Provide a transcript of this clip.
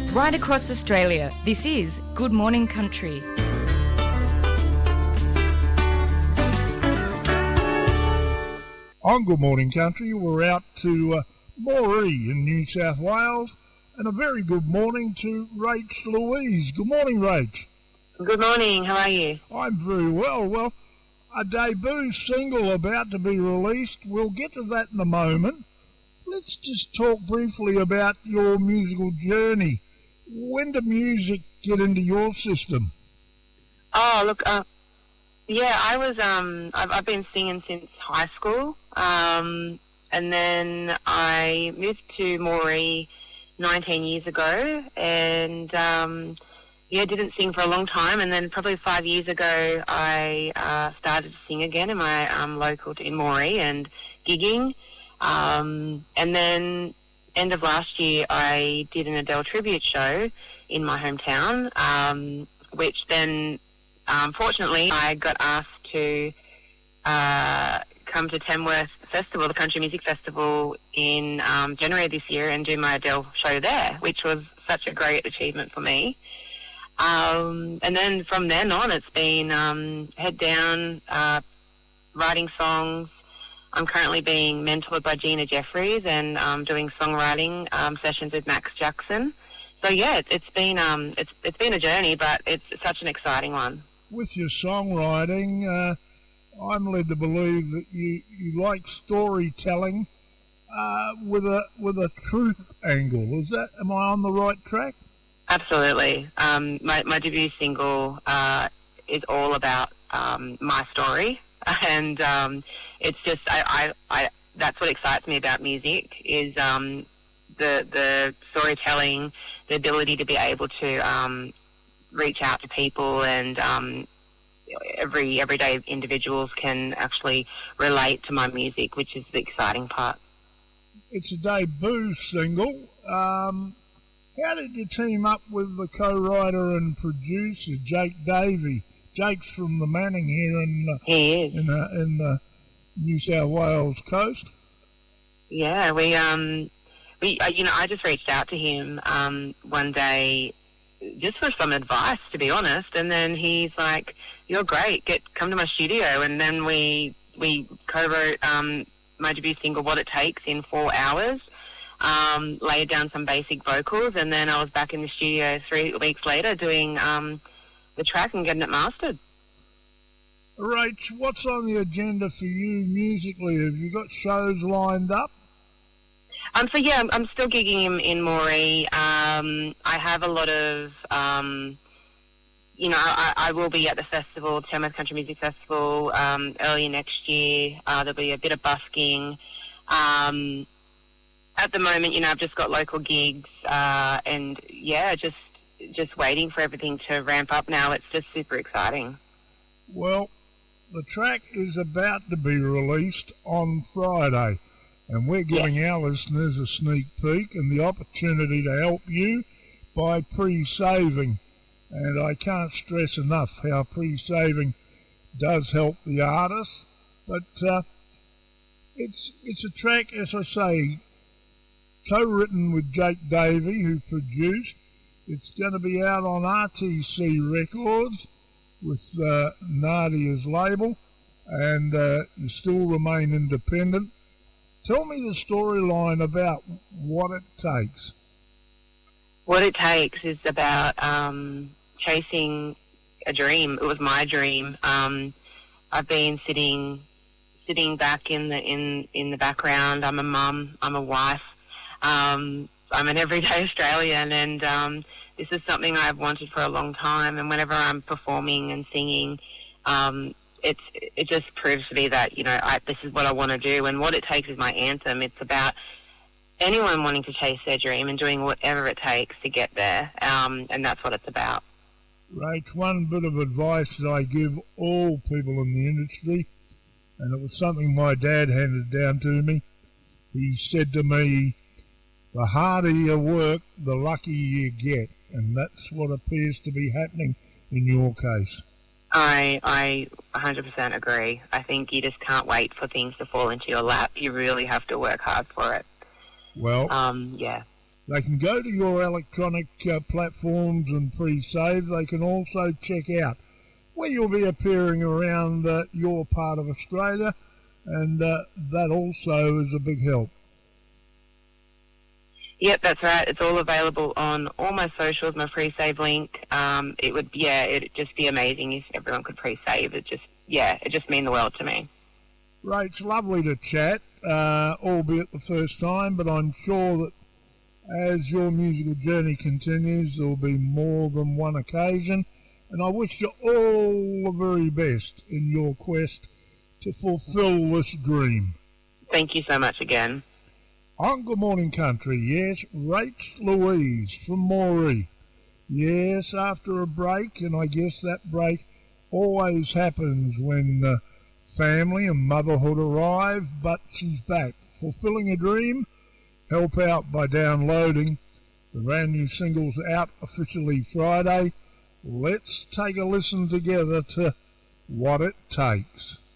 Right across Australia, this is Good Morning Country. On Good Morning Country, we're out to Moree in New South Wales, and a very good morning to Rach Louise. Good morning, Rach. Good morning, how are you? I'm very well. Well, a debut single about to be released. We'll get to that in a moment. Let's just talk briefly about your musical journey. When did music get into your system? Oh, look, I've been singing since high school, and then I moved to Moree 19 years ago, and didn't sing for a long time, and then probably 5 years ago I started to sing again in my local in Moree and gigging, and then end of last year I did an Adele tribute show in my hometown, which then fortunately I got asked to come to Tamworth Festival, the Country Music Festival, in January this year and do my Adele show there, which was such a great achievement for me. And then from then on, it's been head down, writing songs. I'm currently being mentored by Gina Jeffries and doing songwriting sessions with Max Jackson. So yeah, it's been a journey, but it's such an exciting one. With your songwriting, I'm led to believe that you like storytelling with a truth angle. Am I on the right track? Absolutely. My debut single is all about my story, and it's just I that's what excites me about music is the storytelling, the ability to be able to reach out to people, and everyday individuals can actually relate to my music, which is the exciting part. It's a debut single. How did you team up with the co-writer and producer Jake Davey? Jake's from the Manning here in the New South Wales coast. Yeah, I just reached out to him one day just for some advice, to be honest, and then he's like, "You're great. Come to my studio," and then we co-wrote my debut single, "What It Takes," in 4 hours. Laid down some basic vocals, and then I was back in the studio 3 weeks later doing the track and getting it mastered. Rach, what's on the agenda for you musically? Have you got shows lined up? I'm still gigging in Moree. I have a lot of, I will be at the festival, Tamworth Country Music Festival, early next year. There'll be a bit of busking. At the moment, I've just got local gigs, and just waiting for everything to ramp up now. It's just super exciting. Well, the track is about to be released on Friday, and we're giving our listeners a sneak peek and the opportunity to help you by pre-saving. And I can't stress enough how pre-saving does help the artist. But it's a track, as I say, co-written with Jake Davey, who produced. It's going to be out on RTC Records with Nadia's label, and you still remain independent. Tell me the storyline about What It Takes. What It Takes is about chasing a dream. It was my dream. I've been sitting back in the background. I'm a mum. I'm a wife. I'm an everyday Australian, and this is something I've wanted for a long time. And whenever I'm performing and singing, it just proves to me that this is what I want to do. And What It Takes is my anthem. It's about anyone wanting to chase their dream and doing whatever it takes to get there. And that's what it's about. Right. One bit of advice that I give all people in the industry, and it was something my dad handed down to me. He said to me, "The harder you work, the luckier you get," and that's what appears to be happening in your case. I 100% agree. I think you just can't wait for things to fall into your lap. You really have to work hard for it. Well, They can go to your electronic platforms and pre-save. They can also check out where you'll be appearing around your part of Australia, and that also is a big help. Yep, that's right. It's all available on all my socials, my pre-save link. It'd just be amazing if everyone could pre-save. It just mean the world to me. Right, it's lovely to chat, albeit the first time, but I'm sure that as your musical journey continues, there will be more than one occasion, and I wish you all the very best in your quest to fulfill this dream. Thank you so much again. On Good Morning Country, yes, Rach Louise from Moree. Yes, after a break, and I guess that break always happens when family and motherhood arrive, but she's back, fulfilling a dream. Help out by downloading. The brand new single's out officially Friday. Let's take a listen together to What It Takes.